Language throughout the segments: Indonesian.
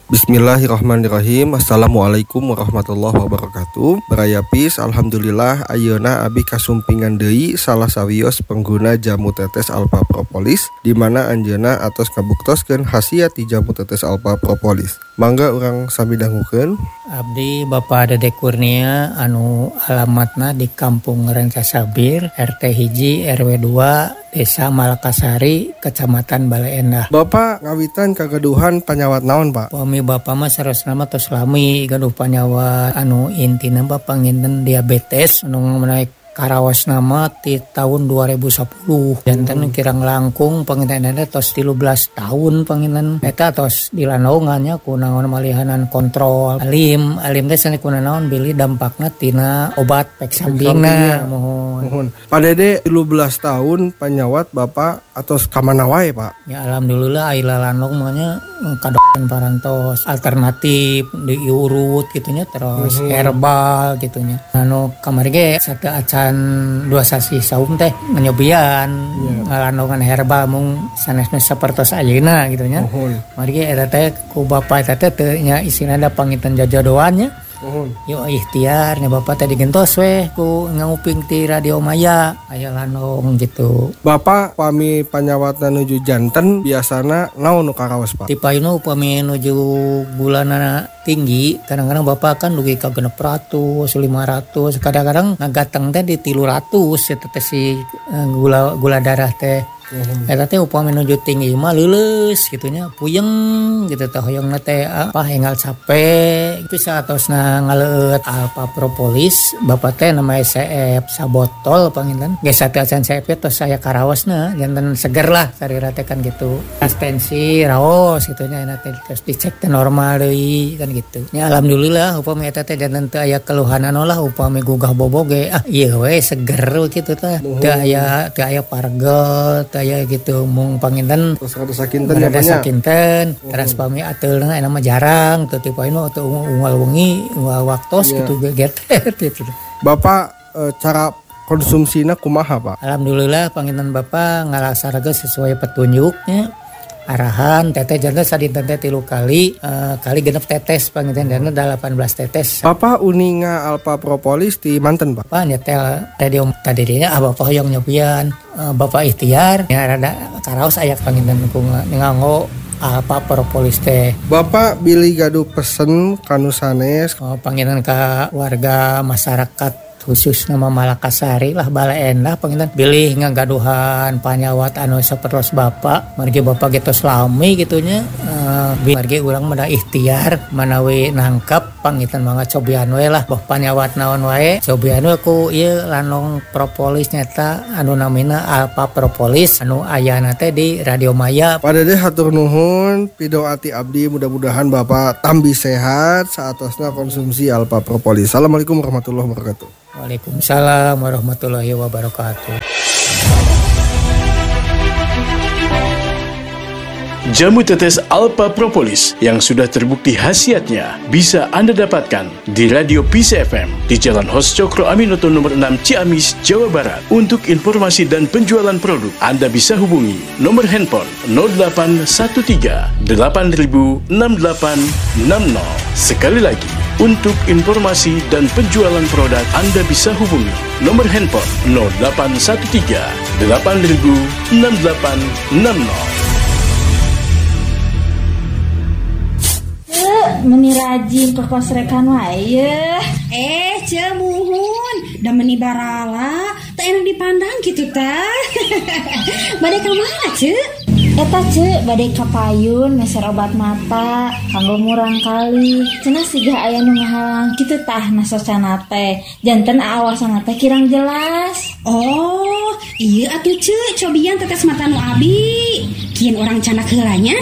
Bismillahirrahmanirrahim. Assalamualaikum warahmatullahi wabarakatuh. Barayapis, alhamdulillah ayeuna abi kasumpingan deui salah sawios pengguna jamu tetes alpha propolis di mana anjeunna atos ngabuktoskeun khasiat ti jamu tetes alpha propolis. Mangga urang sami dangukeun. Abdi Bapak Dede Kurnia anu alamatna di Kampung Rancasabir, RT hiji RW 2, Desa Malakasari, Kecamatan Bale Endah. Bapak ngawitan kagaduhan panyawat naon, Pak? Pami Bapak mah sarosna tos lami gaduh panyawat anu intina Bapak nginten diabetes anu menaik karawas nama ti tahun 2010 janten kirang langkung pangintenana tos 13 tahun panginten eta tos dilanaungannya ku naon malihanan kontrol alim teh sani ku naon bili dampakna tina obat pek sampingna mohon. Pak Dede 13 tahun panyawat Bapak atos kamana wae, Pak? Ya alhamdulillah aila lanong manya kadokan parantos alternatif diurut gitunya terus herbal gitunya. Anu kamari ge sada acan 2 sasi saum teh nyobian ngalandongan herbal mung sanesna sapertos ayeuna gitunya. Mari ge eta teh ku Bapak eta teh nya isina da panginten jajodoannya. Yo ikhtiar nya Bapak tadi gentos we ku nguping ti Radio Maya aya lanong gitu. Bapak pami panyawatna nuju janten biasana naon nu karaos, Pak? Ti payuna upami nuju bulanana tinggi kadang-kadang Bapak kan dugi ka 600 500 kadang-kadang ngagateng teh di 300 eta teh si gula darah teh. Eta teh upami nuju tinggi mah leuleus gitunya puyeng gitu teh hoyongna teh enggal capek itu saatosna ngaleut alpha propolis Bapak teh nama CF sabotol panginten geus sateu acan CF tos saya karaosna janten seger lah sarira teh kan gitu tensi raos gitunya eta teh terus dicek teh normal deui kan gitu nya alhamdulillah upami eta teh janten teu aya keluhanan lah upami gugah boboge ieu we seger kitu teh teu aya pargel aya gitu mung panginten terus rada sakinten terus pami ateulna mah jarang teu tipainu teu unggal wengi unggal waktos gitu geget gitu. Bapak cara konsumsina kumaha, Pak? Alhamdulillah panginten Bapak ngalaksanakeun sesuai petunjuknya arahan teteh jantan sadinten teh 3 kali genep tetes panginten dana 18 tetes. Bapak uninga alpha propolis di manten, Pak? Pak nyetel radio tadinya Bapak hoyong nyobian Bapak ikhtiar ya rada karaos aya panginten ku nganggo alpha propolis teh. Bapak bilih gaduh pesen kanu sanes panginten ka warga masyarakat khusus nama Malakasari lah Bale Endah panginten bilih ngagaduhan panyawat anu sapertos Bapak margi Bapak getos lami gitunya margi urang mah ikhtiar manawi nangkap panginten mangga cobian we lah boh panyawat naon wae cobian we ku ieu lanong propolis nyata anu namina alpha propolis anu ayana teh di Radio Maya. Pak Dede hatur nuhun pidoati abdi mudah-mudahan Bapak tambi sehat saatosna konsumsi alpha propolis. Assalamualaikum warahmatullahi wabarakatuh. Waalaikumsalam warahmatullahi wabarakatuh. Jamu tetes alpha propolis yang sudah terbukti khasiatnya bisa Anda dapatkan di Radio Peace FM di Jalan Hos Cokro Aminoto nomor 6 Ciamis, Jawa Barat. Untuk informasi dan penjualan produk Anda bisa hubungi nomor handphone 0813 8000 6860. Sekali lagi, untuk informasi dan penjualan produk Anda bisa hubungi nomor handphone 0813 8000 6860. Meni rajin ke pos rekan wae. Cemuhun da meni barala teu enak dipandang gitu tah. Bade ka mana, Ceu? Eta Ceu bade ka payun meser obat mata kanggo murang kali. Cenah siga aya nu ngahalang kitu tah nasosana teh. Janten aawasana teh kirang jelas. Oh, ieu atuh Ceu cobian tetes mata nu abi. Kieun urang canak heulanya.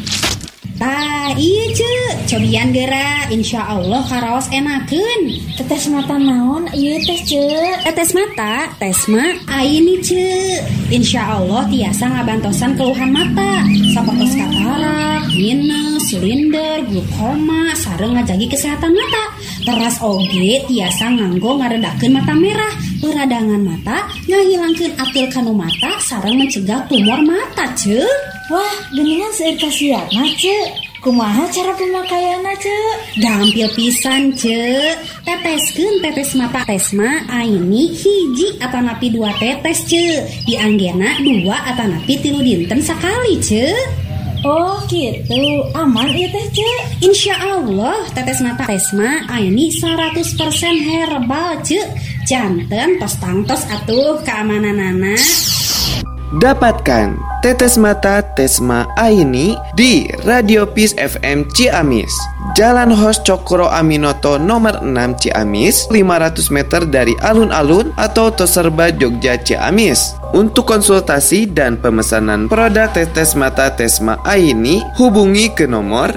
Iya Ceu, cobian geura insyaallah karaos enakeun. Tetes mata naon ieu teh Ceu? Tetes mata, tes mah ayeuni Ceu. Insyaallah tiasa ngabantosan keluhan mata sapertos katarak, minus, silinder, glaukoma, sareng ngajagi kesehatan mata. Teras oge tiasa nganggo ngaredakeun mata merah, peradangan mata, ngahilangkeun atil kanu mata sareng mencegah tumor mata Ceu. Wah, geningan seueur kasiatna Ceu. Kumaha cara pemakaianna, Cek? Gampil pisan, Cek. Teteskeun tetes mata Tesma Aini hiji atanapi 2 tetes, Cek. Di anggena 2 atanapi 3 dinten sakali, Cek. Oh gitu, aman ieu teh, Cek. Insya Allah tetes mata Tesma Aini 100% herbal, Cek. Janten tos tangtos atuh keamananana. Dapatkan tetes mata Tesma Aini di Radio Peace FM Ciamis, Jalan Hos Cokro Aminoto nomor 6 Ciamis, 500 meter dari alun-alun atau Toserba Jogja Ciamis. Untuk konsultasi dan pemesanan produk tetes mata Tesma Aini, hubungi ke nomor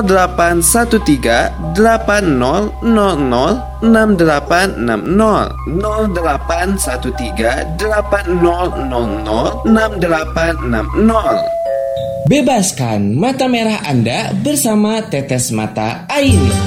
0813 8000 6860 0813 8000 6860. Bebaskan mata merah Anda bersama tetes mata Aini.